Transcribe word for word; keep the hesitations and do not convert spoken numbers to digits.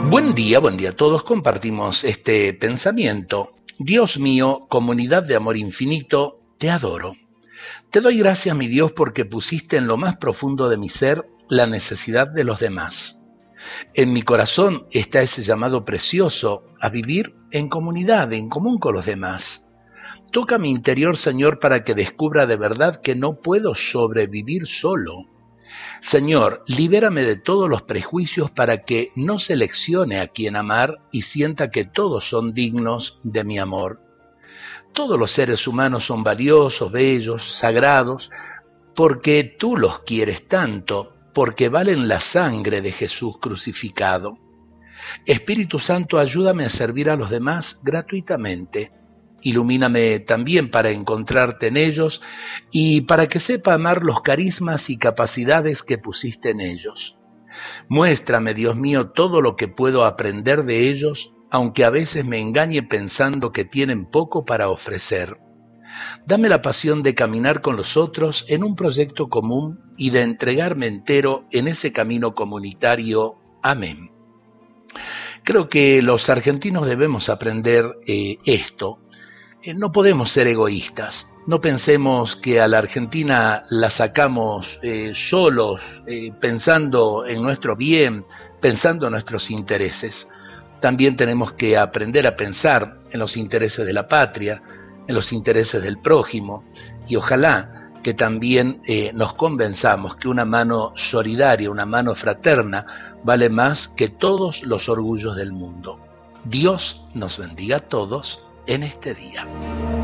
Buen día, buen día a todos. Compartimos este pensamiento. Dios mío, comunidad de amor infinito, te adoro. Te doy gracias, mi Dios, porque pusiste en lo más profundo de mi ser la necesidad de los demás. En mi corazón está ese llamado precioso a vivir en comunidad, en común con los demás. Toca mi interior, Señor, para que descubra de verdad que no puedo sobrevivir solo. Señor, libérame de todos los prejuicios para que no seleccione a quien amar y sienta que todos son dignos de mi amor. Todos los seres humanos son valiosos, bellos, sagrados, porque tú los quieres tanto, porque valen la sangre de Jesús crucificado. Espíritu Santo, ayúdame a servir a los demás gratuitamente. Ilumíname también para encontrarte en ellos y para que sepa amar los carismas y capacidades que pusiste en ellos. Muéstrame, Dios mío, todo lo que puedo aprender de ellos, aunque a veces me engañe pensando que tienen poco para ofrecer. Dame la pasión de caminar con los otros en un proyecto común y de entregarme entero en ese camino comunitario. Amén. Creo que los argentinos debemos aprender eh, esto. No podemos ser egoístas, no pensemos que a la Argentina la sacamos eh, solos, eh, pensando en nuestro bien, pensando en nuestros intereses. También tenemos que aprender a pensar en los intereses de la patria, en los intereses del prójimo, y ojalá que también eh, nos convenzamos que una mano solidaria, una mano fraterna, vale más que todos los orgullos del mundo. Dios nos bendiga a todos en este día.